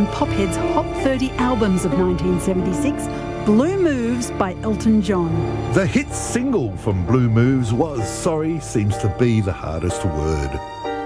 on Pophead's Hot 30 Albums of 1976, Blue Moves by Elton John. The hit single from Blue Moves was Sorry Seems to Be the Hardest Word.